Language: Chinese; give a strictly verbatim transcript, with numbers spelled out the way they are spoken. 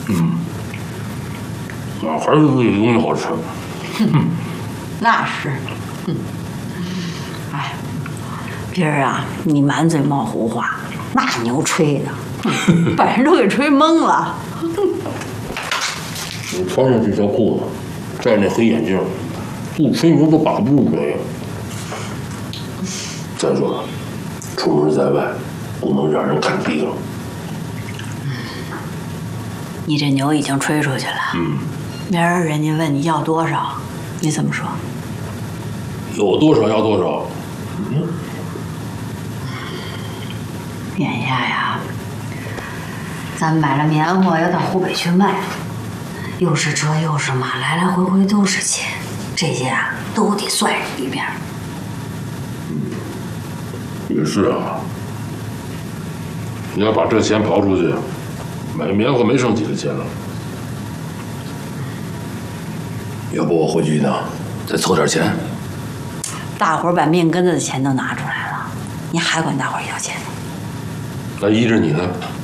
嗯，啊，还是自己东西好吃。 那是。嗯。哎，今儿啊，你满嘴冒胡话，那牛吹的，把人都给吹懵了。 你穿上这条裤子，戴那黑眼镜，不吹牛都把不住嘴。再说了，出门在外，不能让人看低了。 你这牛已经吹出去了。 嗯。 明儿人家问你要多少，你怎么说？ 有多少要多少。嗯。 眼下呀，咱买了棉花要到湖北去卖，又是车又是马，来来回回都是钱，这些啊都得算上一遍。 也是啊，你要把这钱刨出去，买棉花没剩几个钱了。要不我回去一趟，再凑点钱。 大伙儿把命根子的钱都拿出来了，你还管大伙儿要钱？ 那依着你呢？